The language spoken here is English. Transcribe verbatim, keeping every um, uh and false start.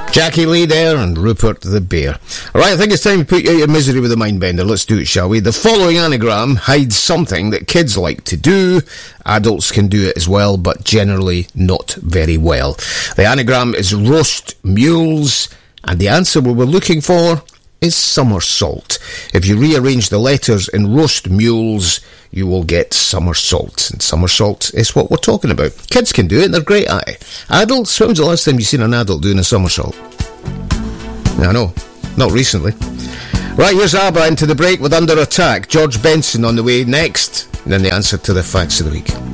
Jackie Lee there and Rupert the Bear. Alright, I think it's time to put you out of misery with a mindbender. Let's do it, shall we? The following anagram hides something that kids like to do. Adults can do it as well, but generally not very well. The anagram is roast mules, and the answer we were looking for is somersault. If you rearrange the letters in roast mules, you will get somersault. And somersault is what we're talking about. Kids can do it, and they're great at it. Adults, when was the last time you seen an adult doing a somersault? I know, not recently. Right, here's ABBA into the break with Under Attack. George Benson on the way next, and then the answer to the facts of the week.